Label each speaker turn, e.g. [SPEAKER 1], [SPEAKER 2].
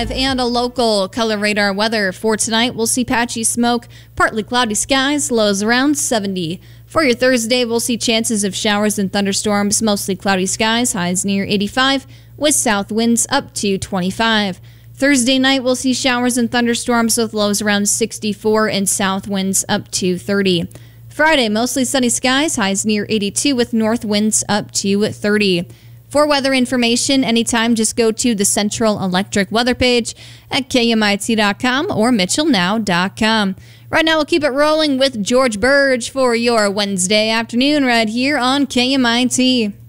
[SPEAKER 1] 85 and a local color radar weather for tonight. We'll see patchy smoke, partly cloudy skies, lows around 70. For your Thursday, we'll see chances of showers and thunderstorms, mostly cloudy skies, highs near 85, with south winds up to 25. Thursday night, we'll see showers and thunderstorms with lows around 64 and south winds up to 30. Friday, mostly sunny skies, highs near 82 with north winds up to 30. For weather information, anytime, just go to the Central Electric weather page at KMIT.com or MitchellNow.com. Right now, we'll keep it rolling with George Burge for your Wednesday afternoon right here on KMIT.